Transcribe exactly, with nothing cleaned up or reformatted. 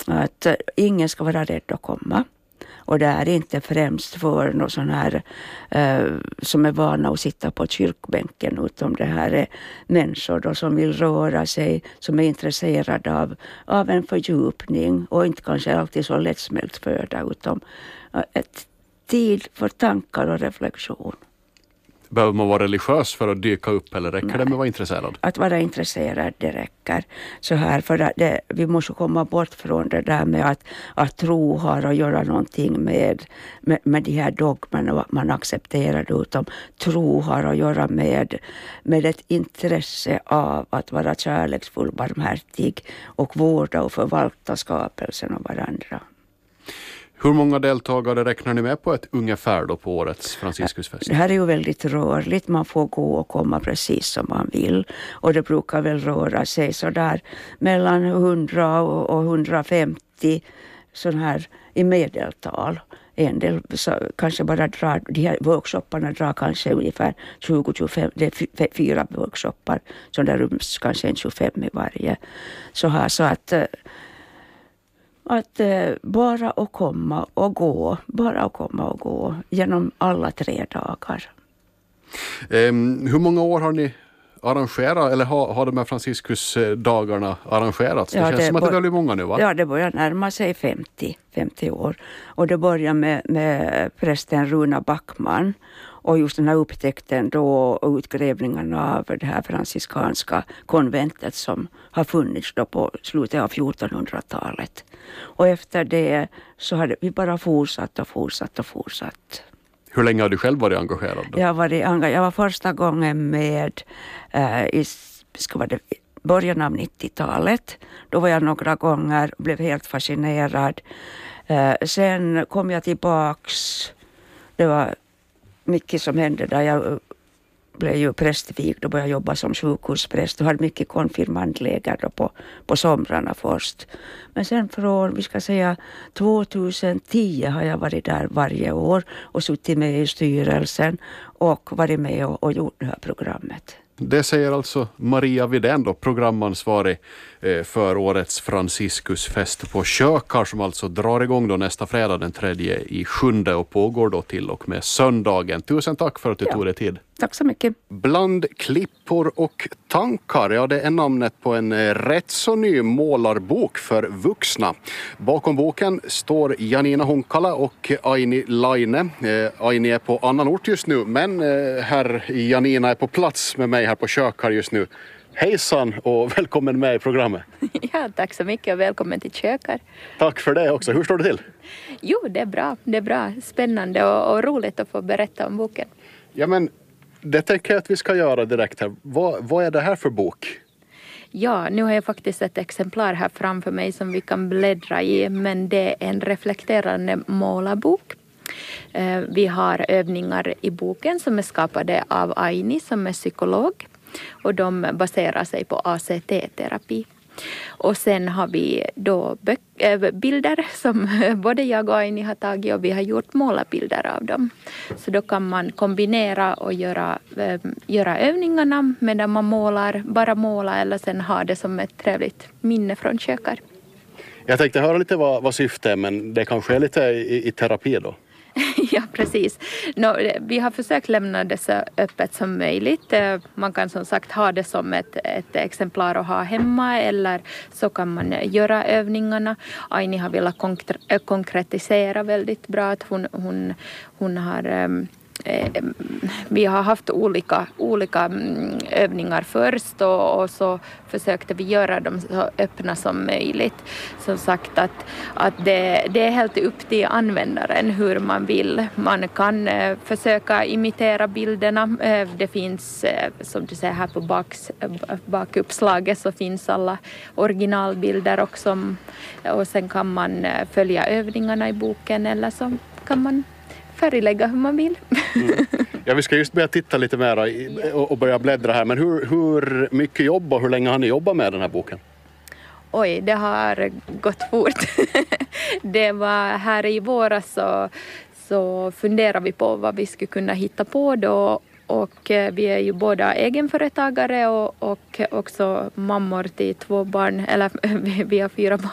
att ingen ska vara rädd att komma. Och det är inte främst för någon sån här eh, som är vana att sitta på kyrkbänken, utan det här är människor då som vill röra sig, som är intresserade av, av en fördjupning och inte kanske alltid så lättsmält föda, utan eh, ett tid för tankar och reflektion. Behöver man vara religiös för att dyka upp, eller räcker Nej. det med att vara intresserad? Att vara intresserad, det räcker. Så här, för att det, vi måste komma bort från det där med att, att tro har att göra någonting med, med, med de här dogmerna och att man accepterar det, utan tro har att göra med, med ett intresse av att vara kärleksfull, barmhärtig och vårda och förvalta skapelsen av varandra. Hur många deltagare räknar ni med på ett ungefär då på årets Franciscusfest? Det här är ju väldigt rörligt. Man får gå och komma precis som man vill. Och det brukar väl röra sig så där mellan hundra och hundrafemtio sån här i medeltal. En del så, kanske bara drar, de här workshopparna drar kanske ungefär tjugo till tjugofem, det är fyra workshoppar. Så där rums kanske en tjugofem i varje. Så här, så att... Att eh, bara att komma och gå, bara att komma och gå genom alla tre dagar. Um, hur många år har ni arrangerat, eller har, har de här Franciscus-dagarna arrangerats? Det ja, känns det som att bör, det är väldigt många nu, va? Ja, det börjar närma sig femtio, femtio år. Och det börjar med, med prästen Runa Backman. Och just den här upptäckten då och utgrävningarna av det här franciskanska konventet som har funnits då på slutet av fjortonhundratalet. Och efter det så har vi bara fortsatt och fortsatt och fortsatt. Hur länge har du själv varit engagerad då? Jag, var, jag var första gången med äh, i ska vara det, början av nittiotalet. Då var jag några gånger och blev helt fascinerad. Äh, sen kom jag tillbaks. Det var mycket som hände där. Jag blev ju prästvigd och började jobba som sjukhuspräst och hade mycket konfirmandläger då på, på somrarna först. Men sen från, vi ska säga, tjugohundratio har jag varit där varje år och suttit med i styrelsen och varit med och, och gjort det här programmet. Det säger alltså Maria Widén då, programansvarig för årets Franciscusfest på Kökar, som alltså drar igång då nästa fredag den tredje i sjunde och pågår då till och med söndagen. Tusen tack för att du ja. tog dig tid. Tack så mycket. Bland klippor och tankar, ja, det är namnet på en rätt så ny målarbok för vuxna. Bakom boken står Janina Honkala och Aini Laine. Eh, Aini är på annan ort just nu, men eh, herr Janina är på plats med mig här på Kökar just nu. Hejsan och välkommen med i programmet. Ja, tack så mycket och välkommen till Kökar. Tack för det också. Hur står det till? Jo, det är bra. Det är bra. Spännande och, och roligt att få berätta om boken. Ja, men det tänker jag att vi ska göra direkt här. Vad, vad är det här för bok? Ja, nu har jag faktiskt ett exemplar här framför mig som vi kan bläddra i. Men det är en reflekterande målarbok. Vi har övningar i boken som är skapade av Aini som är psykolog. Och de baserar sig på A C T-terapi. Och sen har vi då bö- bilder som både jag och Aini har tagit och vi har gjort målarbilder av dem. Så då kan man kombinera och göra, äh, göra övningarna medan man målar, bara måla eller sen ha det som ett trevligt minne från Kökar. Jag tänkte höra lite vad, vad syftet är, men det kanske är lite i, i terapi då. Ja, precis. No, vi har försökt lämna det så öppet som möjligt. Man kan som sagt ha det som ett, ett exemplar att ha hemma eller så kan man göra övningarna. Aini har velat konkre- konkretisera väldigt bra att hon, hon, hon har... Um, vi har haft olika, olika övningar först och, och så försökte vi göra dem så öppna som möjligt. Som sagt att, att det, det är helt upp till användaren hur man vill. Man kan eh, försöka imitera bilderna. Eh, det finns, eh, som du säger här på baks, bakuppslaget så finns alla originalbilder också. Och sen kan man eh, följa övningarna i boken eller så kan man färglägga hur man vill. Mm. Ja, vi ska just börja titta lite mer och börja bläddra här. Men hur, hur mycket jobb och hur länge har ni jobbat med den här boken? Oj, det har gått fort. Det var här i våras så, så funderade vi på vad vi skulle kunna hitta på då. Och vi är ju båda egenföretagare och, och också mammor till två barn, eller vi har fyra barn.